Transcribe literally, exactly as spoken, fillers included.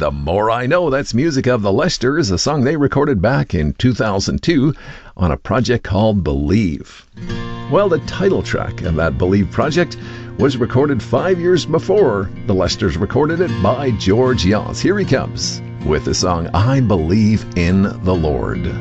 The More I Know. That's music of the Lesters, a song they recorded back in two thousand two on a project called Believe. Well, the title track of that Believe project was recorded five years before the Lesters recorded it by George Yoss. Here he comes with the song I Believe in the Lord.